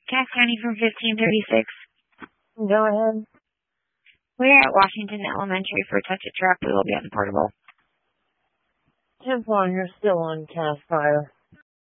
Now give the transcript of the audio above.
Cass County from 1536. Go ahead. We're at Washington Elementary for Touch a Truck. We will be on the portable. 10-1, you're still on Cass Fire.